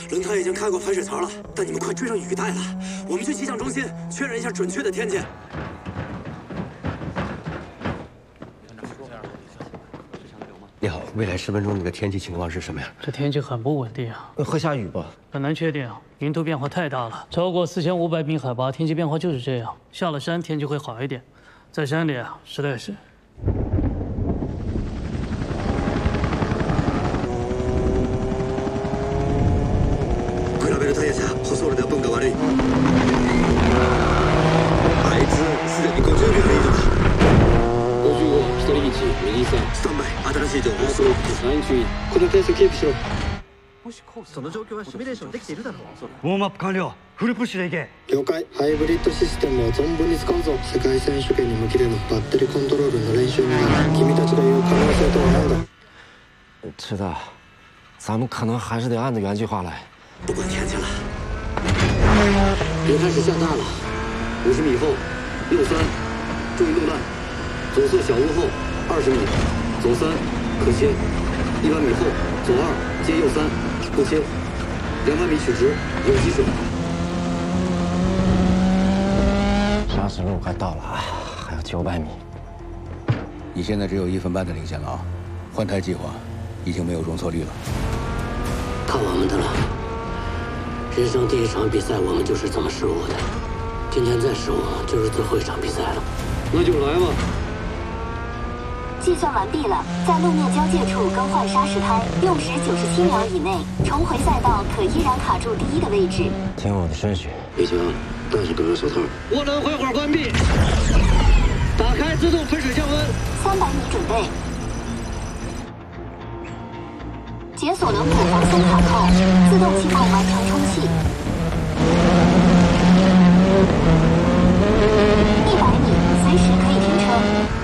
轮船已经开过排水槽了，但你们快追上雨带了。我们去气象中心确认一下准确的天气。 你好，未来10分钟你的天气情况是什么呀？ 这天气很不稳定啊， 会下雨吧？ 很难确定啊，云图变化太大了。超过4500米海拔，天气变化就是这样。下了山天气会好一点，在山里啊，实在是。 比べるタイヤじゃ舗装路では分が悪い。あいつすでに50秒リードだ。 55、一人道、右3。 スタンバイ、新しい情報。 スロープ、ライン注意。このペースキープしろ。 その状況はシミュレーションできているだろう。 ウォームアップ完了。フルプッシュでいけ。 了解。ハイブリッドシステムを存分に使うぞ。世界選手権に向けてのバッテリーコントロールの練習になる。君たちが言う可能性とは何だ？ 知道，咱们可能还是得按照原计划来。 不管天气了， 雨开始下大了。50米后，右3，注意路段。左侧小屋后20米，左3可切。100米后，左2接右3，不切。200米取直，有积水。 沙石路快到了啊，还有900米。 你现在只有1分半的领先了啊！换胎计划已经没有容错率了。 看我们的了。 人生第1场比赛，我们就是这么失误的。今天再失误，就是最后一场比赛了。那就来吧。 计算完毕了，在路面交界处更换砂石胎，用时97秒以内重回赛道，可依然卡住第1的位置。 听我的顺序。 李强，戴上隔热手套。涡轮回环关闭，打开自动喷水降温。 300米准备。 解锁轮毂防松卡后，自动气孔完成充气。100米，随时可以停车。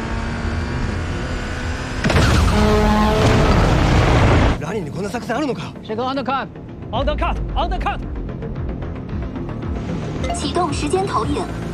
何にこんな作戦あるのか？ 这个 undercut， 启动时间投影。